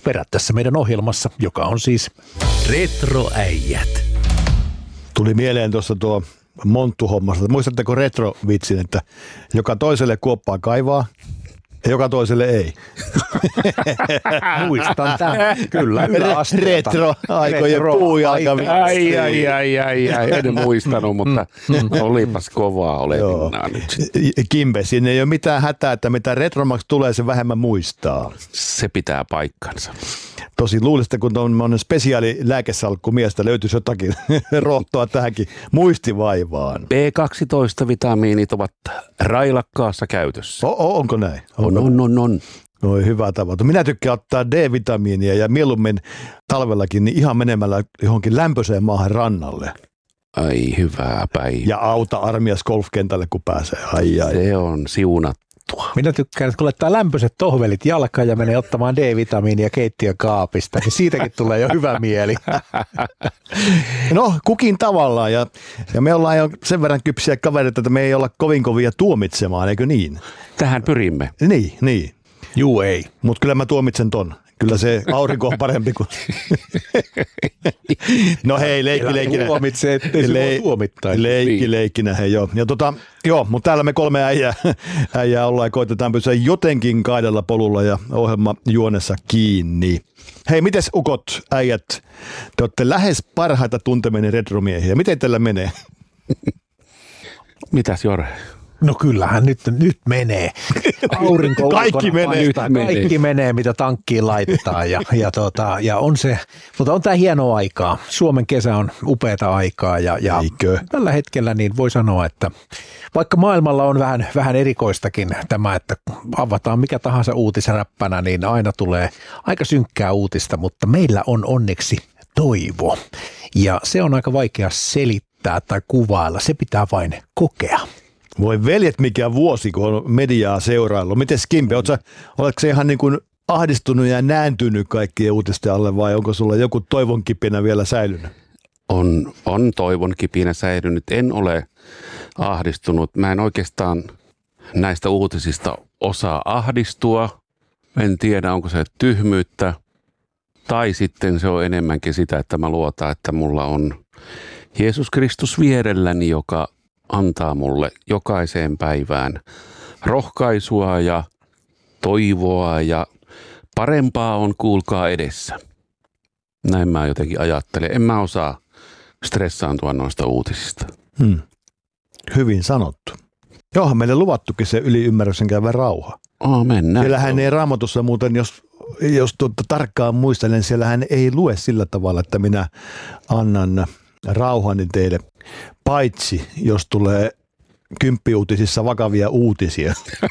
perät tässä meidän ohjelmassa, joka on siis Retroäijät. Tuli mieleen tuossa tuo monttuhommasta. Muistatteko retrovitsin, että joka toiselle kuoppaa kaivaa ja joka toiselle ei? Muistan tämän. Kyllä, Retro-aikojen puujalka. Ai, en muistanut, mutta olipas kovaa olevinaan nyt. Kimbe, siinä ei ole mitään hätää, että mitä retromaksi tulee, se vähemmän muistaa. Se pitää paikkansa. Tosi luulista, kun on spesiaali lääkesalkku miestä, löytyisi jotakin rohtoa tähänkin muistivaivaan. B12-vitamiinit ovat railakkaassa käytössä. Onko näin? On. Oi, hyvä tavoite. Minä tykkään ottaa D-vitamiinia ja mieluummin talvellakin niin ihan menemällä johonkin lämpöiseen maahan rannalle. Ai, hyvää päivää. Ja auta armias golfkentälle, kun pääsee. Ai. Se on siunattua. Minä tykkään, että kun laittaa lämpöiset tohvelit jalkaan ja menee ottamaan D-vitamiinia keittiön kaapista, niin siitäkin tulee jo hyvä mieli. No, kukin tavallaan. Ja me ollaan jo sen verran kypsiä kavereita, että me ei olla kovin kovia tuomitsemaan, eikö niin? Tähän pyrimme. Niin. Juu, ei. Mutta kyllä mä tuomitsen ton. Kyllä se aurinko on parempi kuin... No hei, leikkinä. Tuomitsee, ettei se tuomittaisi. Leikkinä, hei joo. Ja mutta täällä me 3 äijää ollaan ja koitetaan pysyä jotenkin kaidella polulla ja ohjelma juonessa kiinni. Hei, mites ukot, äijät? Te olette lähes parhaita tunteminen retromiehiä. Miten teillä menee? Mitäs Jore? No kyllähän nyt menee. Aurinko Kaikki menee. Kaikki menee, mitä tankkiin laittaa ja on se, mutta on tämä hienoa aikaa. Suomen kesä on upeata aikaa ja tällä hetkellä niin voi sanoa, että vaikka maailmalla on vähän erikoistakin tämä, että avataan mikä tahansa uutisräppänä, niin aina tulee aika synkkää uutista, mutta meillä on onneksi toivo ja se on aika vaikea selittää tai kuvailla, se pitää vain kokea. Voi veljet, mikä vuosi, kun on mediaa seuraillut. Miten Kimpe, oletko se ihan niin kuin ahdistunut ja nääntynyt kaikkien uutisten alle vai onko sulla joku toivon kipinä vielä säilynyt? On toivon kipinä säilynyt. En ole ahdistunut. Mä en oikeastaan näistä uutisista osaa ahdistua. En tiedä, onko se tyhmyyttä tai sitten se on enemmänkin sitä, että mä luotan, että mulla on Jeesus Kristus vierelläni, joka antaa mulle jokaiseen päivään rohkaisua ja toivoa ja parempaa on kuulkaa edessä. Näin mä jotenkin ajattelen. En mä osaa stressaantua noista uutisista. Hyvin sanottu. Johan meille luvattukin se yliymmärryksen käyvä rauha. Mennään. Siellähän ei Raamatussa muuten, jos tarkkaan muistelen, siellähän ei lue sillä tavalla, että minä annan rauhani teille, paitsi jos tulee 10-uutisissa vakavia uutisia.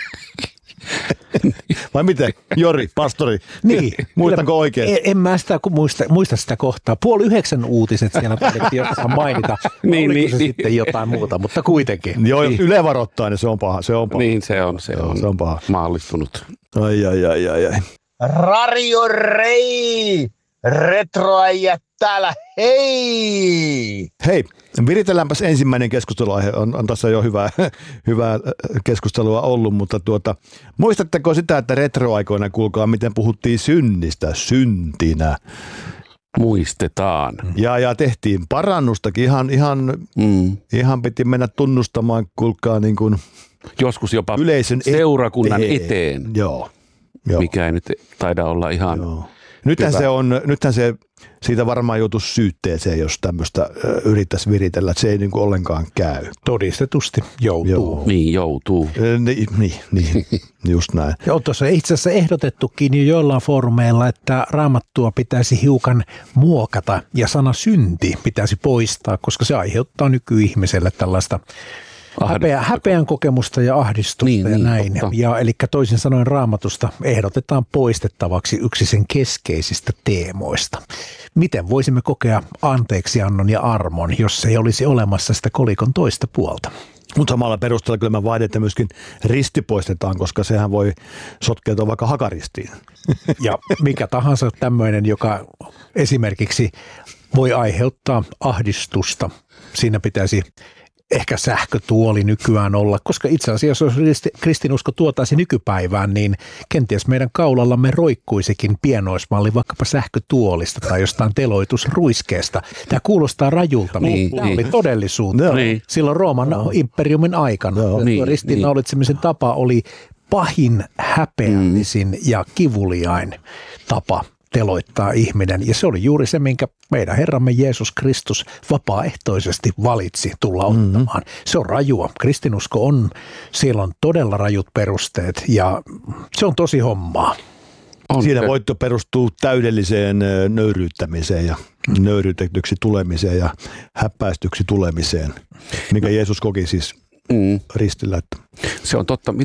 Vai miten? Jori, pastori, niin, muistanko oikein? En mä sitä muista sitä kohtaa. 8:30 uutiset siellä taidettiin jostain mainita. Oliko se sitten jotain muuta, mutta kuitenkin. Joo, Yle varoittaa, niin se on paha. Niin se on paha. Maallistunut. Ai. Radio Rei! Retroäijät täällä, hei! Hei, viritelläänpäs ensimmäinen keskusteluaihe. On tässä jo hyvää keskustelua ollut, mutta muistatteko sitä, että retroaikoina kuulkaa, miten puhuttiin synnistä syntinä? Muistetaan. Ja tehtiin parannustakin. Ihan piti mennä tunnustamaan, kuulkaa niin kuin joskus jopa yleisön seurakunnan eteen. Joo. Mikä ei nyt taida olla ihan... Joo. Nythän se siitä varmaan joutuisi syytteeseen, jos tämmöistä yrittäisi viritellä, että se ei niin kuin ollenkaan käy. Todistetusti joutuu. Joo. Niin, joutuu. Niin, just näin. Joo, tuossa itse asiassa ehdotettukin jo joillain foorumeilla, että Raamattua pitäisi hiukan muokata ja sana synti pitäisi poistaa, koska se aiheuttaa nykyihmiselle tällaista häpeän kokemusta ja ahdistusta ja näin. Ja eli toisin sanoen Raamatusta ehdotetaan poistettavaksi yksi sen keskeisistä teemoista. Miten voisimme kokea anteeksiannon ja armon, jos ei olisi olemassa sitä kolikon toista puolta? Mutta samalla perusteella kyllä mä vaadin, että myöskin risti poistetaan, koska sehän voi sotkeutua vaikka hakaristiin. Ja mikä tahansa tämmöinen, joka esimerkiksi voi aiheuttaa ahdistusta, siinä pitäisi ehkä sähkötuoli nykyään olla, koska itse asiassa jos kristinusko tuotaisi nykypäivään, niin kenties meidän kaulallamme roikkuisikin pienoismalli vaikkapa sähkötuolista tai jostain teloitusruiskeesta. Tämä kuulostaa rajulta, mutta tämä oli todellisuutta silloin Rooman imperiumin aikana. Ristiinnaulitsemisen tapa oli pahin, häpeällisin ja kivuliain tapa teloittaa ihminen. Ja se oli juuri se, minkä meidän Herramme Jeesus Kristus vapaaehtoisesti valitsi tulla ottamaan. Se on rajua. Kristinusko on, siellä on todella rajut perusteet ja se on tosi hommaa. Siinä voitto perustuu täydelliseen nöyryyttämiseen ja nöyryytetyksi tulemiseen ja häppäistyksi tulemiseen, mikä Jeesus koki siis ristillä. Se on totta.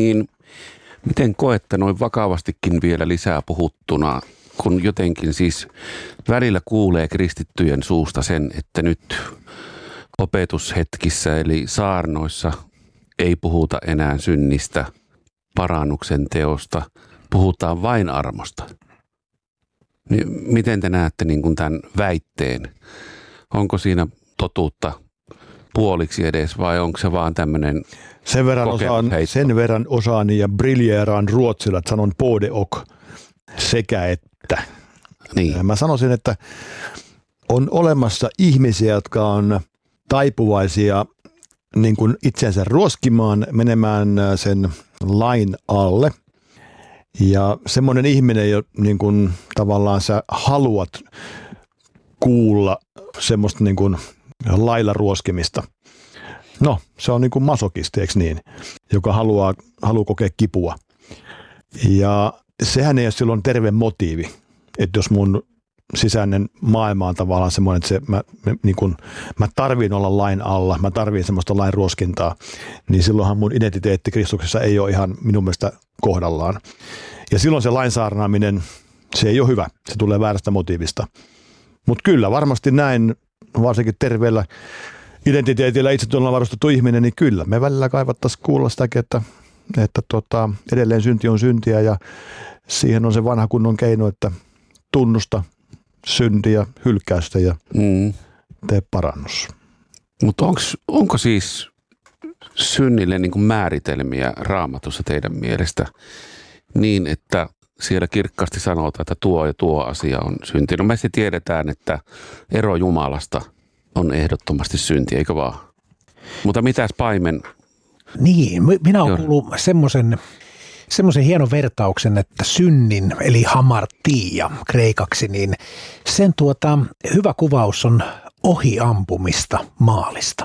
Miten koette noin vakavastikin vielä lisää puhuttuna, kun jotenkin siis välillä kuulee kristittyjen suusta sen, että nyt opetushetkissä eli saarnoissa ei puhuta enää synnistä, parannuksen teosta, puhutaan vain armosta. Niin miten te näette niin kuin tämän väitteen? Onko siinä totuutta puoliksi edes vai onko se vaan tämmöinen sen verran osaan ja briljeeraan ruotsilla, että sanon både och, sekä että. Niin. Mä sanoisin, että on olemassa ihmisiä, jotka on taipuvaisia niin kuin itsensä ruoskimaan, menemään sen lain alle. Ja semmoinen ihminen, niin kuin tavallaan sä haluat kuulla semmoista niin kuin lailla ruoskimista. No, se on niin kuin masokisti, eikö niin? Joka haluaa kokea kipua. Ja sehän ei ole silloin terve motiivi. Että jos mun sisäinen maailma on tavallaan semmoinen, että mä tarviin olla lain alla, mä tarviin semmoista lain ruoskintaa, niin silloinhan mun identiteetti Kristuksessa ei ole ihan minun mielestä kohdallaan. Ja silloin se lainsaarnaaminen, se ei ole hyvä. Se tulee väärästä motiivista. Mutta kyllä, varmasti näin, varsinkin terveellä identiteetillä itsetunnolla varustettu ihminen, niin kyllä me välillä kaivattaisiin kuulla sitäkin, että edelleen synti on syntiä ja siihen on se vanha kunnon keino, että tunnusta syntiä, hylkäystä ja tee parannus. Mutta onko siis synnille niin kuin määritelmiä Raamatussa teidän mielestä niin, että siellä kirkkaasti sanotaan, että tuo ja tuo asia on synti? No me se tiedetään, että ero Jumalasta on ehdottomasti synti, eikö vaan? Mutta mitäs paimen? Niin, minä olen kuullut semmoisen hienon vertauksen, että synnin, eli hamartia kreikaksi, niin sen hyvä kuvaus on ohiampumista maalista.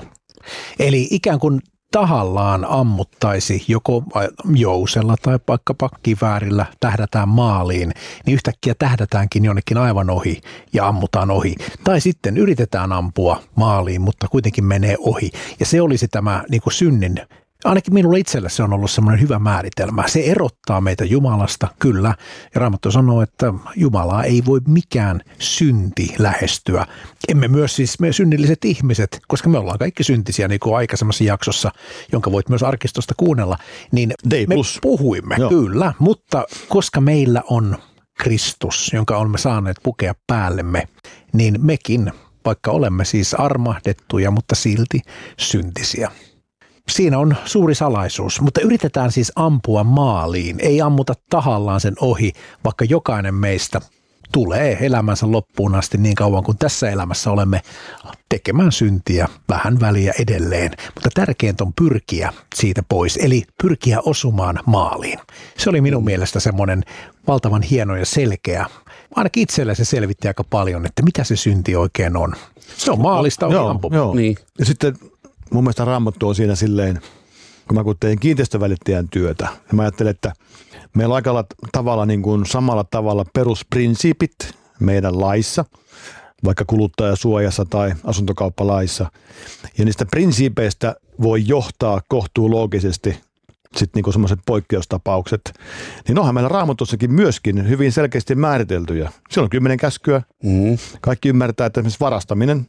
Eli ikään kuin tahallaan ammuttaisi joko jousella tai vaikkapa kiväärillä tähdätään maaliin, niin yhtäkkiä tähdätäänkin jonnekin aivan ohi ja ammutaan ohi. Tai sitten yritetään ampua maaliin, mutta kuitenkin menee ohi. Ja se olisi tämä niin kuin synnin. Ainakin minulle itselle se on ollut semmoinen hyvä määritelmä. Se erottaa meitä Jumalasta, kyllä. Ja Raamattu sanoo, että Jumalaa ei voi mikään synti lähestyä. Emme myös siis me synnilliset ihmiset, koska me ollaan kaikki syntisiä, niin kuin aikaisemmassa jaksossa, jonka voit myös arkistosta kuunnella, niin me puhuimme, kyllä. Mutta koska meillä on Kristus, jonka olemme saaneet pukea päällemme, niin mekin, vaikka olemme siis armahdettuja, mutta silti syntisiä. Siinä on suuri salaisuus, mutta yritetään siis ampua maaliin, ei ammuta tahallaan sen ohi, vaikka jokainen meistä tulee elämänsä loppuun asti niin kauan kuin tässä elämässä olemme tekemään syntiä vähän väliä edelleen. Mutta tärkeintä on pyrkiä siitä pois, eli pyrkiä osumaan maaliin. Se oli minun mielestä semmoinen valtavan hieno ja selkeä. Ainakin itselle se selvitti aika paljon, että mitä se synti oikein on. Se on maalista ohiampumista. Niin. Ja sitten mun mielestä Raamattu on siinä silleen, kun mä tein kiinteistövälittäjän työtä, ja mä ajattelen, että meillä on aika tavalla niin kuin samalla tavalla perusprinsiipit meidän laissa, vaikka kuluttajasuojassa tai asuntokauppalaissa. Ja niistä prinsiipeistä voi johtaa kohtuuloogisesti sitten niin semmoiset poikkeustapaukset. Niin onhan meillä Raamatussakin myöskin hyvin selkeästi määriteltyjä. Siellä on 10 käskyä. Kaikki ymmärtää, että esimerkiksi varastaminen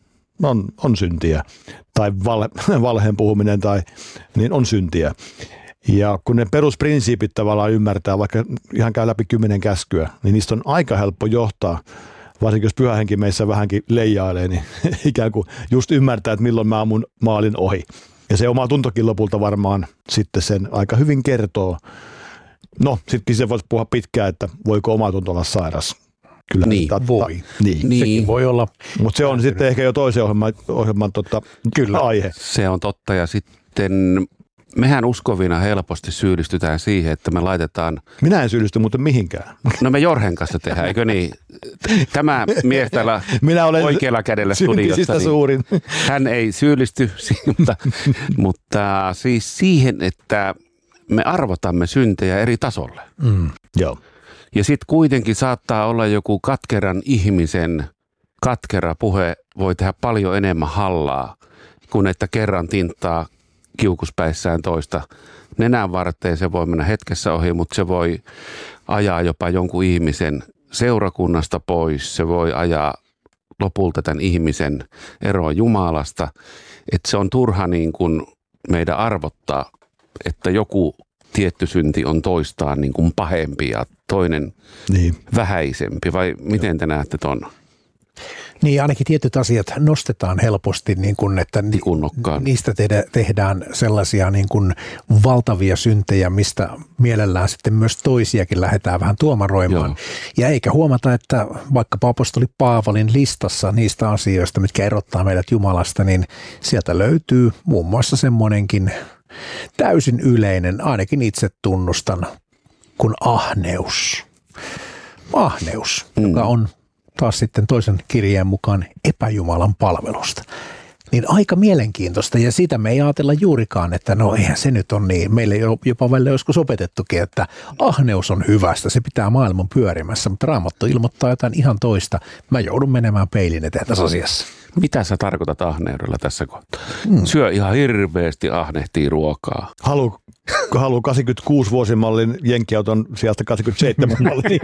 on syntiä. Tai valheen puhuminen niin on syntiä. Ja kun ne perusprinsiipit tavallaan ymmärtää, vaikka ihan käy läpi 10 käskyä, niin niistä on aika helppo johtaa varsinkin jos pyhä henki meissä vähänkin leijailee, niin ikään kuin just ymmärtää, että milloin mä ammun maalin ohi. Ja se oma tuntokin lopulta varmaan sitten sen aika hyvin kertoo. No, sittenkin se voisi puhua pitkään, että voiko oma tunto olla sairas. Kyllä niin, voi. Niin. Sekin voi olla. Mutta se on sitten ehkä jo toisen ohjelman Kyllä. aihe. Se on totta ja sitten mehän uskovina helposti syyllistytään siihen, että me laitetaan... Minä en syyllisty muuten mihinkään. No me Jorhen kanssa tehdään, eikö niin? Tämä mies täällä oikealla kädellä studiossa, suurin. Niin hän ei syyllisty, mutta siis siihen, että me arvotamme syntejä eri tasolle. Joo. Ja sitten kuitenkin saattaa olla joku katkeran ihmisen katkera puhe voi tehdä paljon enemmän hallaa, kuin että kerran tinttaa kiukuspäissään toista nenän varteen. Se voi mennä hetkessä ohi, mutta se voi ajaa jopa jonkun ihmisen seurakunnasta pois. Se voi ajaa lopulta tämän ihmisen eroon Jumalasta. Että se on turha niin kuin meidän arvottaa, että joku tietty synti on toistaan niin kuin pahempi ja toinen vähäisempi. Vai miten te näette ton? Niin, ainakin tietyt asiat nostetaan helposti, niin kuin, että niistä tehdään sellaisia niin kuin valtavia syntejä, mistä mielellään sitten myös toisiakin lähdetään vähän tuomaroimaan. Joo. Ja eikä huomata, että vaikkapa apostoli Paavalin listassa niistä asioista, mitkä erottaa meidät Jumalasta, niin sieltä löytyy muun muassa semmoinenkin täysin yleinen, ainakin itse tunnustan, kuin ahneus. Ahneus, joka on taas sitten toisen kirjeen mukaan epäjumalan palvelusta. Niin aika mielenkiintoista, ja sitä me ei ajatella juurikaan, että no eihän se nyt on niin. Meille jopa välillä joskus opetettukin, että ahneus on hyvästä, se pitää maailman pyörimässä, mutta Raamattu ilmoittaa jotain ihan toista. Mä joudun menemään peilin eteen tässä asiassa. Mitä sä tarkoitat ahneudella tässä kohtaa? Syö ihan hirveästi, ahnehtii ruokaa. Haluaa 86 vuosimallin jenkkiauton sieltä 87 mallin.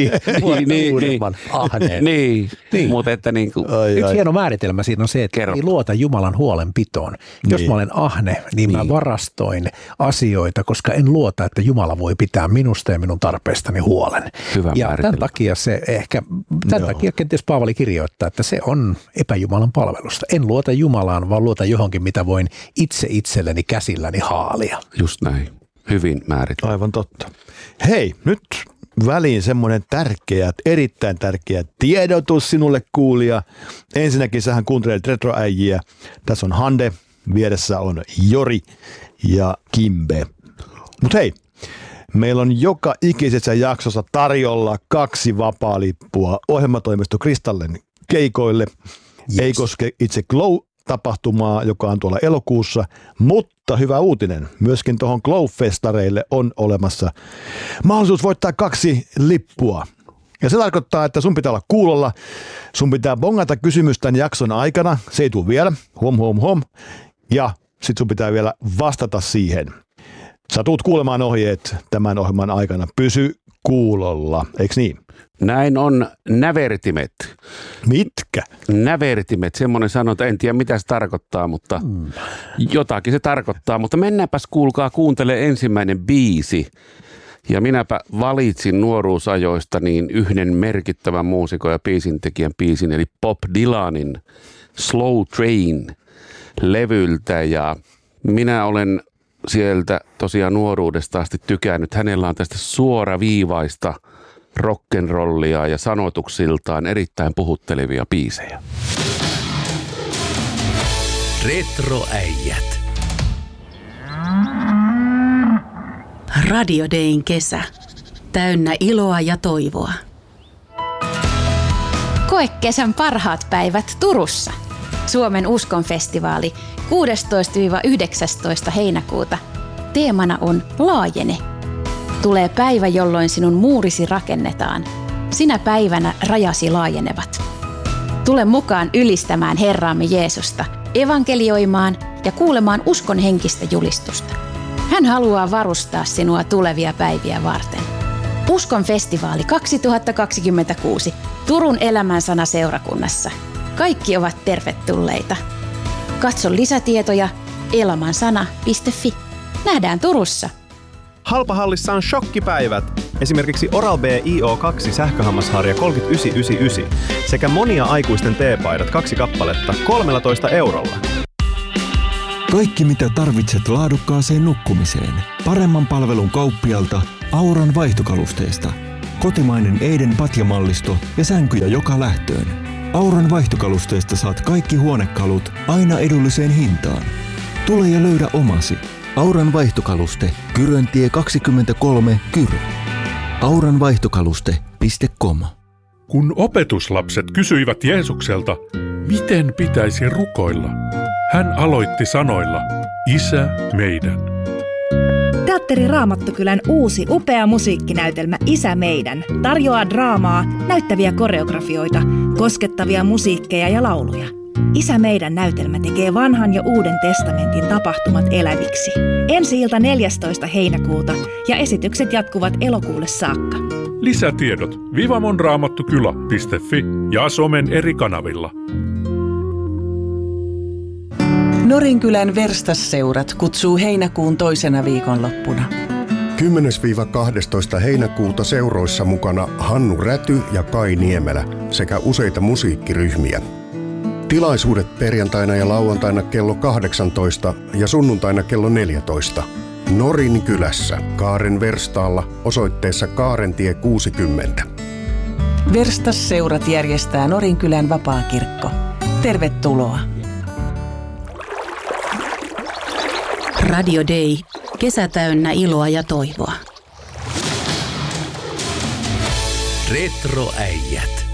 Niin. Mutta että niin kuin... Yksi hieno määritelmä siinä on se, että ei luota Jumalan huolenpitoon. Jos mä olen ahne, niin mä varastoin asioita, koska en luota, että Jumala voi pitää minusta ja minun tarpeestani huolen. Hyvä ja määritelmä. Tämän takia kenties Paavali kirjoittaa, että se on epäjumalan palvelusta. En luota Jumalaan, vaan luota johonkin, mitä voin itse itselleni käsilläni haalia. Just näin. Hyvin määritelty. Aivan totta. Hei, nyt väliin semmoinen erittäin tärkeä tiedotus sinulle kuulija. Ensinnäkin sähän kuuntelet Retroäijiä. Tässä on Hande, vieressä on Jori ja Kimbe. Mutta hei, meillä on joka ikisessä jaksossa tarjolla 2 vapaalippua ohjelmatoimisto Kristallen keikoille. Yes. Ei koske itse Glow-tapahtumaa, joka on tuolla elokuussa, mutta hyvä uutinen. Myöskin tuohon Glow-festareille on olemassa mahdollisuus voittaa 2 lippua. Ja se tarkoittaa, että sun pitää olla kuulolla, sun pitää bongata kysymys tämän jakson aikana, se ei tule vielä, ja sit sun pitää vielä vastata siihen. Sä tuut kuulemaan ohjeet tämän ohjelman aikana, pysy kuulolla, eikö niin? Näin on nävertimet. Mitkä? Nävertimet, semmoinen sanonta, en tiedä mitä se tarkoittaa, mutta jotakin se tarkoittaa. Mutta mennäänpäs kuulkaa, kuuntele ensimmäinen biisi. Ja minäpä valitsin nuoruusajoista niin yhden merkittävän muusikon ja biisintekijän biisin, eli Bob Dylanin Slow Train-levyltä. Ja minä olen sieltä tosiaan nuoruudesta asti tykännyt. Hänellä on tästä suoraviivaista rock'n'rollia ja sanotuksiltaan erittäin puhuttelevia biisejä. Retroäijät. Radio Dayn kesä. Täynnä iloa ja toivoa. Koe kesän parhaat päivät Turussa. Suomen uskonfestivaali 16-19 heinäkuuta. Teemana on Laajene. Tulee päivä, jolloin sinun muurisi rakennetaan. Sinä päivänä rajasi laajenevat. Tule mukaan ylistämään Herraamme Jeesusta, evankelioimaan ja kuulemaan uskon henkistä julistusta. Hän haluaa varustaa sinua tulevia päiviä varten. Uskon festivaali 2026 Turun Elämänsana seurakunnassa. Kaikki ovat tervetulleita. Katso lisätietoja elamansana.fi. Nähdään Turussa. Halpahallissa on shokkipäivät. esimerkiksi Oral-B IO2 sähköhammasharja 39,99 sekä monia aikuisten teepaidat 2 kappaletta 13 eurolla. Kaikki mitä tarvitset laadukkaaseen nukkumiseen. Paremman palvelun kauppialta Auran vaihtokalusteesta. Kotimainen Eiden patjamallisto ja sänkyjä joka lähtöön. Auran vaihtokalusteesta saat kaikki huonekalut aina edulliseen hintaan. Tule ja löydä omasi. Auran vaihtokaluste, Kyröntie 23, Kyrö. auranvaihtokaluste.com. Kun opetuslapset kysyivät Jeesukselta, miten pitäisi rukoilla, hän aloitti sanoilla, Isä meidän. Teatteri Raamattukylän uusi upea musiikkinäytelmä Isä meidän tarjoaa draamaa, näyttäviä koreografioita, koskettavia musiikkeja ja lauluja. Isä meidän näytelmä tekee vanhan ja uuden testamentin tapahtumat eläviksi. Ensi-ilta 14. heinäkuuta ja esitykset jatkuvat elokuulle saakka. Lisätiedot vivamonraamattukylä.fi ja somen eri kanavilla. Norinkylän verstasseurat kutsuu heinäkuun toisena viikonloppuna. 10-12 heinäkuuta seuroissa mukana Hannu Räty ja Kai Niemelä sekä useita musiikkiryhmiä. Tilaisuudet perjantaina ja lauantaina kello 18 ja sunnuntaina kello 14. Norinkylässä, Kaaren verstaalla, osoitteessa Kaarentie 60. Verstasseurat järjestää Norinkylän vapaakirkko. Tervetuloa! Radio Day. Kesä täynnä iloa ja toivoa. Retroäijät.